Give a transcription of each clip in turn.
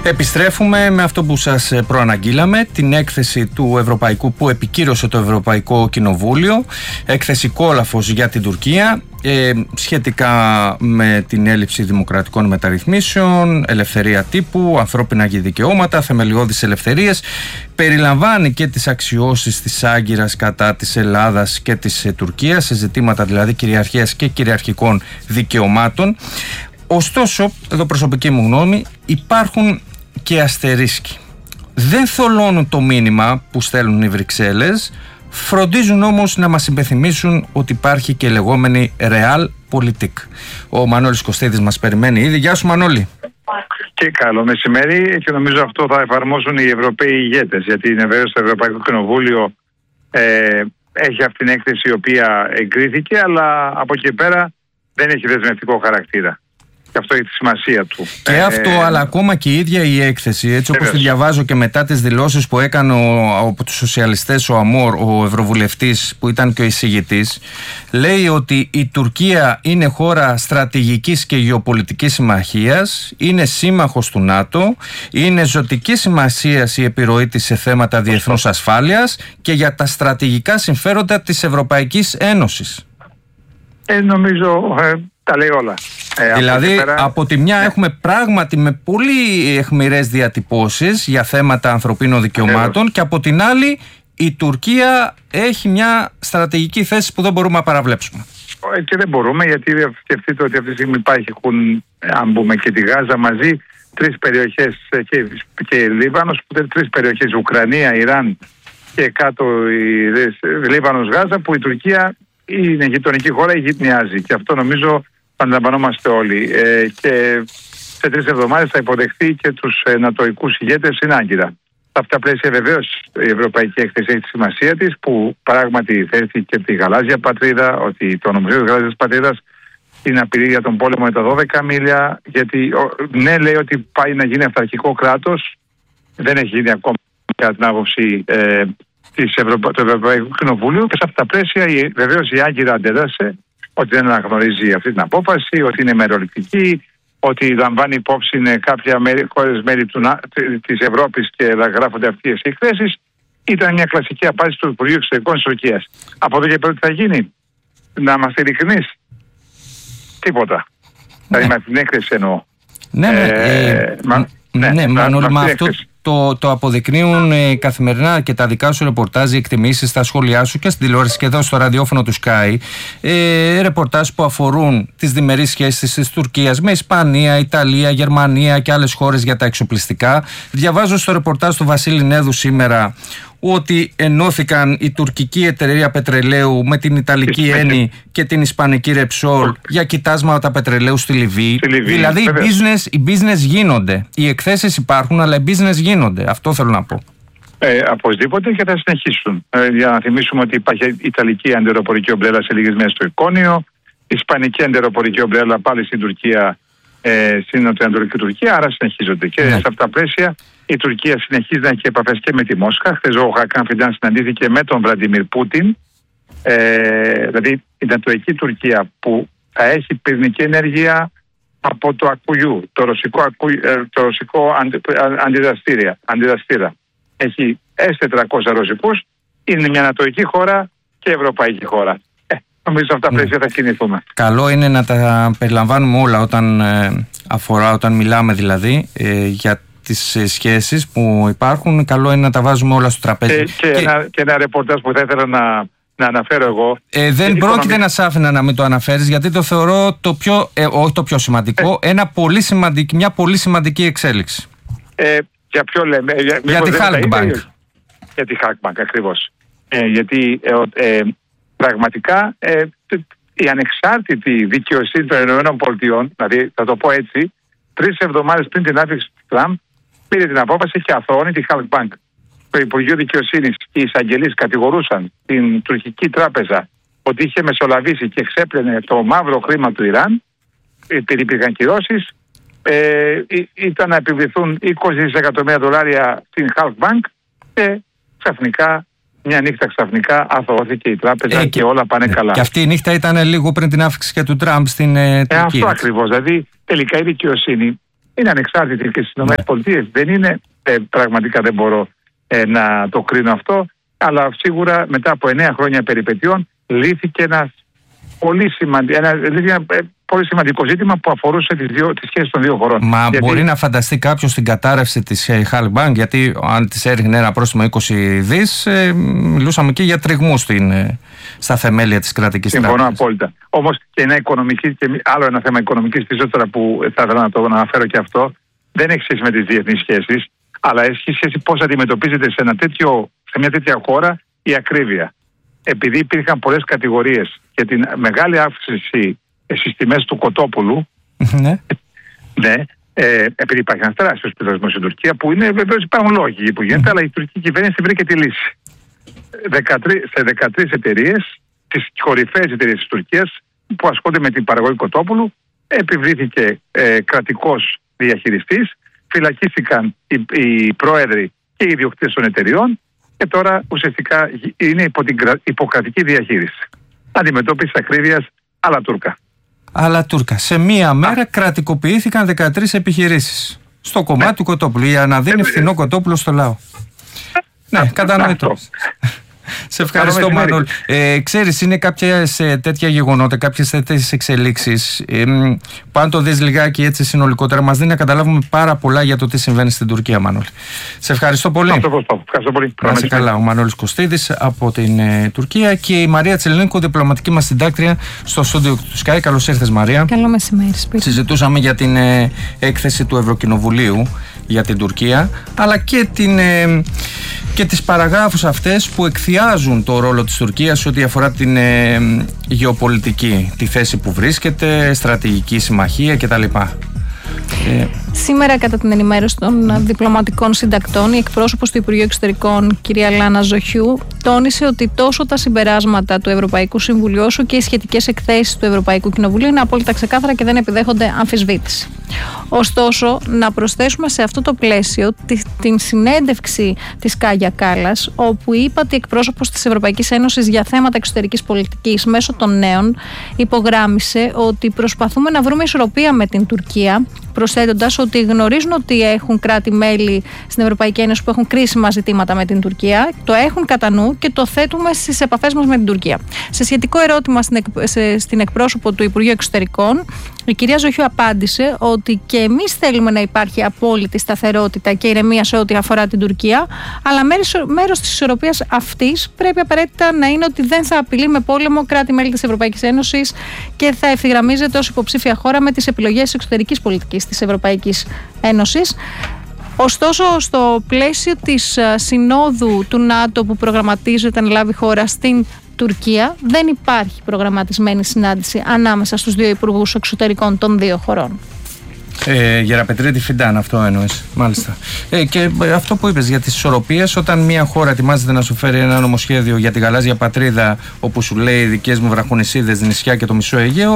Επιστρέφουμε με αυτό που σας προαναγγείλαμε, την έκθεση του Ευρωπαϊκού που επικύρωσε το Ευρωπαϊκό Κοινοβούλιο, έκθεση κόλαφος για την Τουρκία, σχετικά με την έλλειψη δημοκρατικών μεταρρυθμίσεων, ελευθερία τύπου, ανθρώπινα δικαιώματα, θεμελιώδεις ελευθερίες. Περιλαμβάνει και τις αξιώσεις της Άγκυρας κατά της Ελλάδας και της Τουρκίας, σε ζητήματα δηλαδή κυριαρχίας και κυριαρχικών δικαιωμάτων. Ωστόσο, εδώ προσωπική μου γνώμη, υπάρχουν και αστερίσκοι. Δεν θολώνουν το μήνυμα που στέλνουν οι Βρυξέλλες, φροντίζουν όμως να μας υπενθυμίσουν ότι υπάρχει και λεγόμενη Realpolitik. Ο Μανώλης Κωστίδης μας περιμένει ήδη. Γεια σου, Μανώλη. Και καλό μεσημέρι, και νομίζω αυτό θα εφαρμόσουν οι Ευρωπαίοι ηγέτες, γιατί είναι βέβαιο στο Ευρωπαϊκό Κοινοβούλιο έχει αυτή την έκθεση η οποία εγκρίθηκε, αλλά από εκεί πέρα δεν έχει δεσμευτικό χαρακτήρα. Και αυτό έχει τη σημασία του. Και αυτό, αλλά ακόμα και η ίδια η έκθεση, έτσι όπως τη διαβάζω και μετά τις δηλώσεις που έκανε από τους σοσιαλιστές ο Αμόρ, ο ευρωβουλευτής που ήταν και ο εισηγητής, λέει ότι η Τουρκία είναι χώρα στρατηγικής και γεωπολιτικής συμμαχίας, είναι σύμμαχος του ΝΑΤΟ, είναι ζωτική σημασίας η επιρροή της σε θέματα διεθνούς ασφάλειας και για τα στρατηγικά συμφέροντα της Ευρωπαϊκής Ένωσης. Νομίζω τα λέει όλα. Δηλαδή από τη μια έχουμε πράγματι με πολύ αιχμηρές διατυπώσεις για θέματα ανθρωπίνων δικαιωμάτων, και από την άλλη η Τουρκία έχει μια στρατηγική θέση που δεν μπορούμε να παραβλέψουμε. Και δεν μπορούμε, γιατί σκεφτείτε ότι αυτή τη στιγμή υπάρχουν, αν πούμε και τη Γάζα μαζί, τρεις περιοχές και Λίβανος, τρεις περιοχές, Ουκρανία, Ιράν και κάτω Λίβανος, Γάζα, που η Τουρκία είναι γειτονική χώρα ή γειτνιάζει. Και αυτό νομίζω αντιλαμβανόμαστε όλοι. Και σε 3 εβδομάδες θα υποδεχθεί και τους νατοικούς ηγέτες στην Άγκυρα. Σε αυτά πλαίσια βεβαίως η Ευρωπαϊκή Έκθεση έχει τη σημασία της, που πράγματι θέτει και τη γαλάζια πατρίδα, ότι το ονομαζίο της γαλάζιας πατρίδας είναι απειλή για τον πόλεμο με τα 12 μίλια, γιατί ναι, λέει ότι πάει να γίνει αυταρχικό κράτος, δεν έχει γίνει ακόμα κατά την άποψη του Ευρωπαϊκού Κοινοβουλίου, και σε αυτά τα πλαίσια βεβαίως η Άγκυρα αντέδρασε ότι δεν αναγνωρίζει αυτή την απόφαση, ότι είναι μεροληπτική, ότι λαμβάνει υπόψη κάποια χώρες μέλη της Ευρώπης και γράφονται αυτές οι εκθέσεις. Ήταν μια κλασική απάντηση του Υπουργείου Εξωτερικών της Τουρκίας. Από εδώ και πέρα τι θα γίνει? Να είμαστε ειλικρινείς? Τίποτα. Δηλαδή με την έκθεση εννοώ. Μανώλη, με αυτό το αποδεικνύουν καθημερινά και τα δικά σου ρεπορτάζ, οι εκτιμήσεις στα σχόλιά σου και στην τηλεόραση και εδώ στο ραδιόφωνο του Sky, ρεπορτάζ που αφορούν τις διμερείς σχέσεις της Τουρκίας με Ισπανία, Ιταλία, Γερμανία και άλλες χώρες για τα εξοπλιστικά. Διαβάζω στο ρεπορτάζ του Βασίλη Νέδου σήμερα ότι ενώθηκαν η τουρκική εταιρεία πετρελαίου με την Ιταλική Eni και την Ισπανική Repsol για κοιτάσματα πετρελαίου στη Λιβύη. Δηλαδή οι business γίνονται. Οι εκθέσεις υπάρχουν, αλλά οι business γίνονται. Αυτό θέλω να πω. Οπωσδήποτε, και θα συνεχίσουν. Για να θυμίσουμε ότι υπάρχει Ιταλική αντιεροπορική ομπρέλα σε λίγες μέρες στο Ικόνιο, Ισπανική αντιεροπορική ομπρέλα πάλι στην Τουρκία, στην Νοτιοανατολική Τουρκία, άρα συνεχίζονται. Και σε αυτά τα πλαίσια η Τουρκία συνεχίζει να έχει επαφές και με τη Μόσχα. Χθες ο Χακάν Φιντάν συναντήθηκε με τον Βλαντιμίρ Πούτιν. Δηλαδή η νατοική Τουρκία που θα έχει πυρηνική ενέργεια από το Ακουγιού, το ρωσικό αντιδραστήρα. Έχει S-400 ρωσικούς, είναι μια νατοική χώρα και ευρωπαϊκή χώρα. Νομίζω σε αυτά τα πλαίσια θα κινηθούμε. Καλό είναι να τα περιλαμβάνουμε όλα όταν μιλάμε δηλαδή για τις σχέσεις που υπάρχουν. Καλό είναι να τα βάζουμε όλα στο τραπέζι. Και ένα ρεπορτάζ που θα ήθελα να αναφέρω εγώ. Δεν πρόκειται να σ' άφηνα να μην το αναφέρεις, γιατί το θεωρώ όχι το πιο σημαντικό, μια πολύ σημαντική εξέλιξη. Για ποιο λέμε? Για τη Halkbank. Για τη Halkbank ακριβώς. Γιατί πραγματικά η ανεξάρτητη δικαιοσύνη των ΗΠΑ, δηλαδή θα το πω έτσι, 3 εβδομάδες πριν την άφηξη του Τραμπ, πήρε την απόφαση και αθωώνει τη Halkbank. Το Υπουργείο Δικαιοσύνης και οι εισαγγελείς κατηγορούσαν την τουρκική τράπεζα ότι είχε μεσολαβήσει και εξέπλαινε το μαύρο χρήμα του Ιράν. Υπήρχαν κυρώσεις. Ήταν να επιβληθούν 20 δισεκατομμύρια δολάρια στην Halkbank και μια νύχτα ξαφνικά αθωώθηκε η τράπεζα και όλα πάνε καλά. Και αυτή η νύχτα ήταν λίγο πριν την άφηξη και του Τραμπ στην Τουρκία. Αυτό ακριβώς. Δηλαδή τελικά η δικαιοσύνη είναι ανεξάρτητη και στις ΗΠΑ δεν είναι. Πραγματικά δεν μπορώ να το κρίνω αυτό, αλλά σίγουρα μετά από 9 χρόνια περιπετειών λύθηκε ένα πολύ σημαντικό ζήτημα που αφορούσε τις σχέσεις των δύο χωρών. Μα μπορεί να φανταστεί κάποιος την κατάρρευση της Χάλιμπανκ, γιατί αν της έριχνε ένα πρόστιμο 20 δις, μιλούσαμε και για τριγμούς στα θεμέλια της κρατικής τράπεζας. Συμφωνώ απόλυτα. Όμως και άλλο ένα θέμα οικονομικής φύσης τώρα που θα ήθελα να το αναφέρω και αυτό, δεν έχει σχέση με τις διεθνείς σχέσεις, αλλά έχει σχέση πώς αντιμετωπίζεται σε μια τέτοια χώρα η ακρίβεια. Επειδή υπήρχαν πολλές κατηγορίες για την μεγάλη αύξηση στις τιμές του κοτόπουλου, επειδή υπάρχει ένας τεράστιος πληθωρισμός στην Τουρκία, που είναι βεβαίως υπάρχουν λόγοι που γίνεται, αλλά η τουρκική κυβέρνηση βρήκε τη λύση. Σε 13 εταιρείες, τις κορυφαίες εταιρείες της Τουρκίας που ασχολούνται με την παραγωγή κοτόπουλου, επιβλήθηκε κρατικός διαχειριστής, φυλακίστηκαν οι πρόεδροι και οι ιδιοκτήτες των εταιριών και τώρα ουσιαστικά είναι υπό την υποκρατική διαχείριση. Αντιμετώπιση ακρίβειας αλλά Τούρκα. Σε μία μέρα κρατικοποιήθηκαν 13 επιχειρήσεις στο κομμάτι του κοτόπουλου για να δίνει φθηνό κοτόπουλο στο λαό. Ναι, κατανοητό. Σε ευχαριστώ, Μανώλη. Ξέρεις, είναι κάποιες τέτοια γεγονότα, κάποιες τέτοιες εξελίξεις που αν το δεις λιγάκι έτσι συνολικότερα μας δίνει να καταλάβουμε πάρα πολλά για το τι συμβαίνει στην Τουρκία, Μανώλη. Σε ευχαριστώ πολύ. Ευχαριστώ πολύ. Να είσαι καλά. Ο Μανώλης Κωστίδης από την Τουρκία και η Μαρία Τσελενίκου, διπλωματική μας συντάκτρια στο στούντιο του Sky. Καλώς ήρθες, Μαρία. Καλό μεσημέρι. Συζητούσαμε για την έκθεση του Ευρωκοινοβουλίου για την Τουρκία, αλλά και τις παραγράφους αυτές που εκθιάζουν το ρόλο της Τουρκίας ό,τι αφορά την γεωπολιτική, τη θέση που βρίσκεται, στρατηγική συμμαχία κτλ. Σήμερα, κατά την ενημέρωση των διπλωματικών συντακτών, η εκπρόσωπος του Υπουργείου Εξωτερικών, κυρία Λάνα Ζοχιού, τόνισε ότι τόσο τα συμπεράσματα του Ευρωπαϊκού Συμβουλίου όσο και οι σχετικές εκθέσεις του Ευρωπαϊκού Κοινοβουλίου είναι απόλυτα ξεκάθαρα και δεν επιδέχονται αμφισβήτηση. Ωστόσο, να προσθέσουμε σε αυτό το πλαίσιο την συνέντευξη της Κάγια Κάλλας, όπου η ύπατη εκπρόσωπος της Ευρωπαϊκής Ένωσης για θέματα εξωτερικής πολιτικής μέσω των νέων υπογράμμισε ότι προσπαθούμε να βρούμε ισορροπία με την Τουρκία, προσθέτοντας ότι γνωρίζουν ότι έχουν κράτη-μέλη στην Ευρωπαϊκή Ένωση που έχουν κρίσιμα ζητήματα με την Τουρκία, το έχουν κατά νου και το θέτουμε στις επαφές μας με την Τουρκία. Σε σχετικό ερώτημα στην εκπρόσωπο του Υπουργείου Εξωτερικών, η κυρία Ζοχιού απάντησε ότι και εμείς θέλουμε να υπάρχει απόλυτη σταθερότητα και ηρεμία σε ό,τι αφορά την Τουρκία, αλλά μέρος της ισορροπίας αυτής πρέπει απαραίτητα να είναι ότι δεν θα απειλεί με πόλεμο κράτη-μέλη της Ευρωπαϊκής Ένωσης και θα ευθυγραμμίζεται ως υποψήφια χώρα με τις επιλογές εξωτερικής πολιτικής της Ευρωπαϊκής Ένωσης. Ωστόσο, στο πλαίσιο της συνόδου του ΝΑΤΟ που προγραμματίζεται να λάβει χώρα στην Τουρκία, δεν υπάρχει προγραμματισμένη συνάντηση ανάμεσα στους δύο υπουργούς εξωτερικών των δύο χωρών. Γεραπετρίτη Φιντάν, αυτό εννοείς. Μάλιστα. Και αυτό που είπες για τις ισορροπίες, όταν μια χώρα ετοιμάζεται να σου φέρει ένα νομοσχέδιο για τη γαλάζια πατρίδα, όπου σου λέει δικές μου βραχονησίδες, νησιά και το μισό Αιγαίο,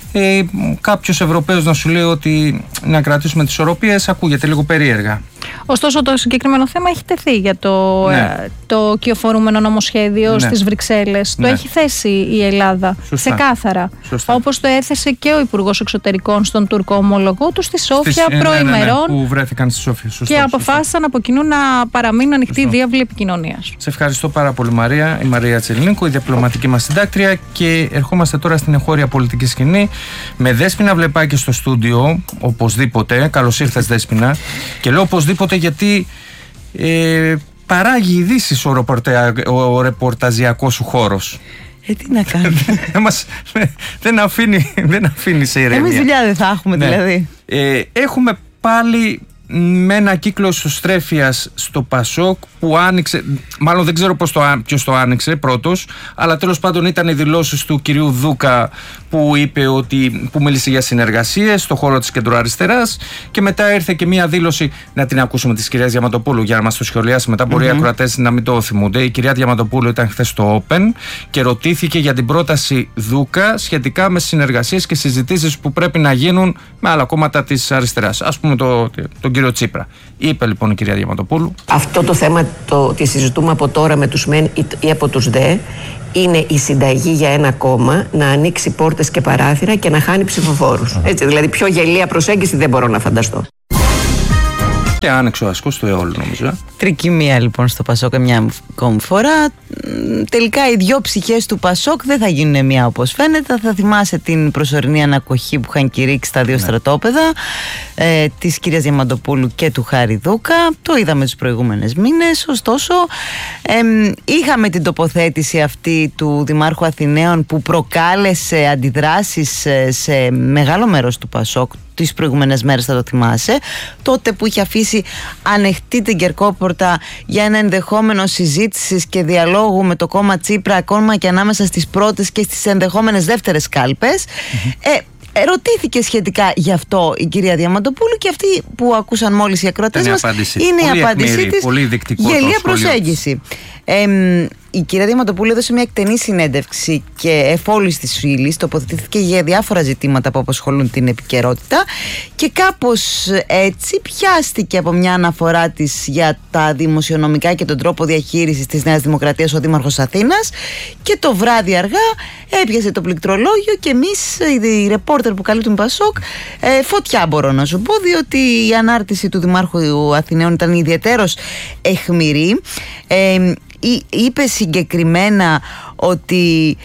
κάποιος Ευρωπαίος να σου λέει ότι να κρατήσουμε τις ισορροπίες, ακούγεται λίγο περίεργα. Ωστόσο, το συγκεκριμένο θέμα έχει τεθεί για το κυοφορούμενο νομοσχέδιο στις Βρυξέλλες. Το έχει θέσει η Ελλάδα ξεκάθαρα. Όπως το έθεσε και ο Υπουργός Εξωτερικών στον Τούρκο ομολογό του στη Σόφια προημερών. Που βρέθηκαν στη Σόφια. Και αποφάσισαν από κοινού να παραμείνουν ανοιχτοί διάβλοι επικοινωνίας. Σε ευχαριστώ πάρα πολύ, Μαρία. Η Μαρία Τσελενίκου, η διπλωματική μας συντάκτρια. Και ερχόμαστε τώρα στην εγχώρια πολιτική σκηνή με Δέσποινα Βλεπάκη στο στούντιο. Οπωσδήποτε. Καλώς ήρθες, Δέσποινα. Και λέω οπωσδήποτε γιατί παράγει ειδήσεις ο ρεπορταζιακός σου χώρος. Τι να κάνουμε. Δεν αφήνει σε ηρεμία. Εμείς δουλειά δεν θα έχουμε, δηλαδή. Έχουμε πάλι με ένα κύκλο ισοστρέφειας στο Πασόκ που άνοιξε, μάλλον δεν ξέρω ποιος το άνοιξε πρώτος, αλλά τέλος πάντων ήταν οι δηλώσεις του κυρίου Δούκα που είπε που μίλησε για συνεργασίες στο χώρο της κεντροαριστεράς και μετά ήρθε και μία δήλωση, να την ακούσουμε, της κυρίας Διαματοπούλου για να μας το σχολιάσει μετά, μπορεί οι ακροατές να μην το θυμούνται. Η κυρία Διαματοπούλου ήταν χθες στο Open και ρωτήθηκε για την πρόταση Δούκα σχετικά με συνεργασίες και συζητήσεις που πρέπει να γίνουν με άλλα κόμματα της αριστεράς, ας πούμε τον κύριο Τσίπρα. Είπε λοιπόν η κυρία Διαματοπούλου: αυτό το θέμα το ότι συζητούμε από τώρα με τους ΜΕΝ ή από τους ΔΕ είναι η συνταγή για ένα κόμμα να ανοίξει πόρτες και παράθυρα και να χάνει ψηφοφόρους. Έτσι, δηλαδή πιο γελία προσέγγιση δεν μπορώ να φανταστώ. Και άνοιξε ο ασκός του αιώλου, νομίζω. Τρικυμία λοιπόν στο Πασόκ μια ακόμη φορά. Τελικά οι δυο ψυχές του Πασόκ δεν θα γίνουν μία όπως φαίνεται. Θα θυμάσαι την προσωρινή ανακοχή που είχαν κηρύξει τα δύο στρατόπεδα, της κυρίας Διαμαντοπούλου και του Χάρη Δούκα. Το είδαμε τους προηγούμενες μήνες. Ωστόσο είχαμε την τοποθέτηση αυτή του Δημάρχου Αθηναίων που προκάλεσε αντιδράσεις σε μεγάλο μέρος του Πασόκ τις προηγούμενες μέρες, θα το θυμάσαι, τότε που είχε αφήσει ανοιχτή την κερκόπορτα για ένα ενδεχόμενο συζήτησης και διαλόγου με το κόμμα Τσίπρα, ακόμα και ανάμεσα στις πρώτες και στις ενδεχόμενες δεύτερες κάλπες. Ρωτήθηκε σχετικά γι' αυτό η κυρία Διαμαντοπούλου και αυτή που ακούσαν μόλις οι ακροατές μας είναι η απάντησή της. Γελία προσέγγιση. Η κυρία Διαμαντοπούλου έδωσε μια εκτενή συνέντευξη και εφόλης της ύλης, τοποθετήθηκε για διάφορα ζητήματα που απασχολούν την επικαιρότητα και κάπως έτσι πιάστηκε από μια αναφορά της για τα δημοσιονομικά και τον τρόπο διαχείρισης της Νέας Δημοκρατίας ο Δήμαρχος Αθήνας και το βράδυ αργά έπιασε το πληκτρολόγιο και εμείς οι ρεπόρτερ που καλύπτουν Πασόκ φωτιά μπορώ να σου πω, διότι η ανάρτηση του Δημάρχου Αθηναίων ήταν ιδιαιτέρως αιχμηρή. Είπε συγκεκριμένα ότι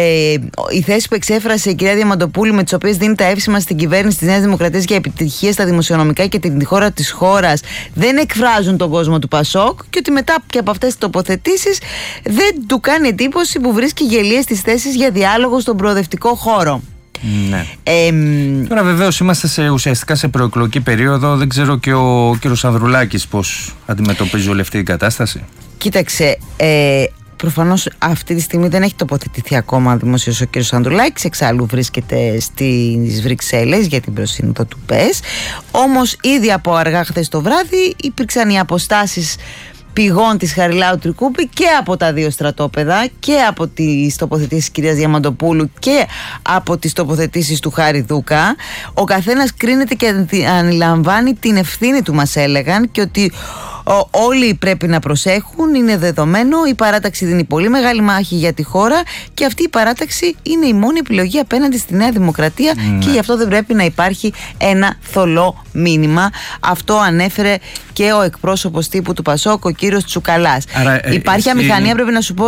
η θέση που εξέφρασε η κυρία Διαμαντοπούλου, με τις οποίες δίνει τα εύσημα στην κυβέρνηση της Νέας Δημοκρατίας για επιτυχίες στα δημοσιονομικά και την χώρα της χώρας, δεν εκφράζουν τον κόσμο του Πασόκ και ότι μετά και από αυτές τις τοποθετήσεις δεν του κάνει εντύπωση που βρίσκει γελίες στις θέσεις για διάλογο στον προοδευτικό χώρο. Ναι. Τώρα βεβαίως είμαστε ουσιαστικά σε προεκλογική περίοδο. Δεν ξέρω και ο κύριος Ανδρουλάκης πώς αντιμετωπίζει όλη αυτή την κατάσταση. Κοίταξε, προφανώς αυτή τη στιγμή δεν έχει τοποθετηθεί ακόμα δημοσίως ο κύριος Ανδρουλάκης, εξάλλου βρίσκεται στις Βρυξέλλες για την προσύνοδο του ΠΕΣ. Όμως ήδη από αργά χθες το βράδυ υπήρξαν οι αποστάσεις πηγών της Χαριλάου Τρικούπη και από τα δύο στρατόπεδα και από τις τοποθετήσεις της κυρίας Διαμαντοπούλου και από τις τοποθετήσεις του Χάρη Δούκα. Ο καθένας κρίνεται και αντιλαμβάνει την ευθύνη του, μας έλεγαν, και ότι όλοι πρέπει να προσέχουν, είναι δεδομένο. Η παράταξη δίνει πολύ μεγάλη μάχη για τη χώρα και αυτή η παράταξη είναι η μόνη επιλογή απέναντι στη Νέα Δημοκρατία και γι' αυτό δεν πρέπει να υπάρχει ένα θολό μήνυμα. Αυτό ανέφερε και ο εκπρόσωπος τύπου του Πασόκ, ο κύριος Τσουκαλάς. Υπάρχει αμηχανία, πρέπει να σου πω,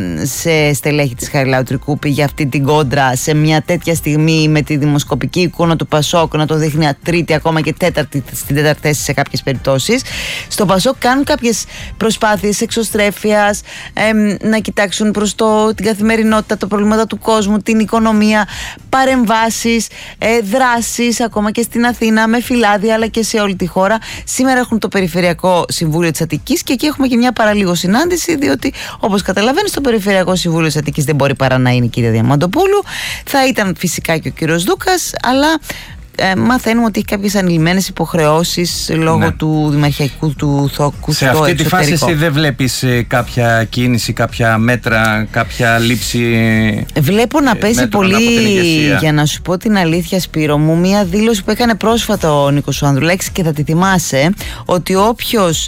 σε στελέχη της Χαριλάου Τρικούπη για αυτή την κόντρα σε μια τέτοια στιγμή, με τη δημοσκοπική εικόνα του Πασόκ να το δείχνει τρίτη, ακόμα και τέταρτη, στην τέταρτη θέση σε κάποιες περιπτώσεις. Στο Πασόκ κάνουν κάποιες προσπάθειες εξωστρέφειας, να κοιτάξουν προς την καθημερινότητα, τα προβλήματα του κόσμου, την οικονομία, παρεμβάσεις, δράσεις ακόμα και στην Αθήνα με φυλάδια αλλά και σε όλη τη χώρα. Σήμερα έχουν το Περιφερειακό Συμβούλιο της Αττικής και εκεί έχουμε και μια παραλίγο συνάντηση, διότι όπως καταλαβαίνεις το Περιφερειακό Συμβούλιο της Αττικής δεν μπορεί παρά να είναι η κυρία Διαμαντοπούλου. Θα ήταν φυσικά και ο κύριος Δούκας, αλλά μαθαίνουμε ότι έχει κάποιες ανηλυμένες υποχρεώσεις λόγω του δημαρχιακού του θόκου. Σε αυτή τη φάση εσύ δεν βλέπεις κάποια κίνηση, κάποια μέτρα, κάποια λήψη? Βλέπω να παίζει πολύ, για να σου πω την αλήθεια Σπύρο μου, μια δήλωση που έκανε πρόσφατα ο Νίκος Ανδρουλάκης και θα τη θυμάσαι, ότι όποιος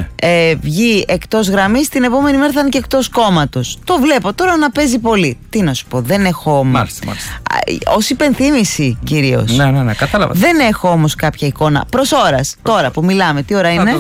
βγει εκτός γραμμής την επόμενη μέρα θα είναι και εκτός κόμματος. Το βλέπω τώρα να παίζει πολύ. Τι να σου πω, δεν έχω... Μάλιστα. Ως υπενθύμηση κυρίως. Ναι, κατάλαβα. Δεν έχω όμως κάποια εικόνα προς ώρας. Τώρα που μιλάμε, τι ώρα είναι?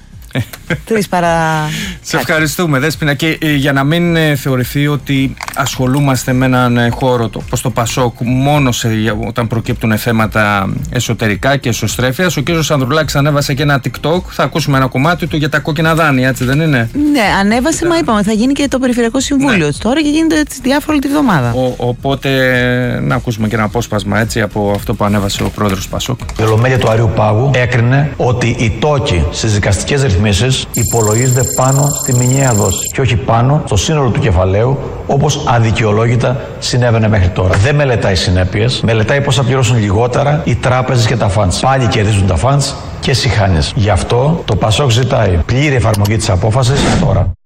3 παρά. Σε ευχαριστούμε, Δέσποινα. Και για να μην θεωρηθεί ότι ασχολούμαστε με έναν χώρο όπως το Πασόκ μόνο όταν προκύπτουν θέματα εσωτερικά και εσωστρέφειας, ο κύριος Ανδρουλάκης ανέβασε και ένα TikTok. Θα ακούσουμε ένα κομμάτι του για τα κόκκινα δάνεια, έτσι δεν είναι? Ναι, ανέβασε, μα είπαμε, θα γίνει και το Περιφερειακό Συμβούλιο τώρα και γίνεται διάφορα τη βδομάδα. Οπότε να ακούσουμε και ένα απόσπασμα έτσι από αυτό που ανέβασε ο πρόεδρος του Πασόκ. Η Ολομέλεια του Αριού Πάγου έκρινε ότι οι τόκοι στις δικαστικές ρυθμίσεις υπολογίζονται πάνω στη μηνιαία δόση και όχι πάνω στο σύνολο του κεφαλαίου, όπως αδικαιολόγητα συνέβαινε μέχρι τώρα. Δεν μελετάει συνέπειες, μελετάει πώς θα πληρώσουν λιγότερα οι τράπεζες και τα funds. Πάλι κερδίζουν τα funds και εσύ χάνεις. Γι' αυτό το Πασόκ ζητάει πλήρη εφαρμογή της απόφασης τώρα.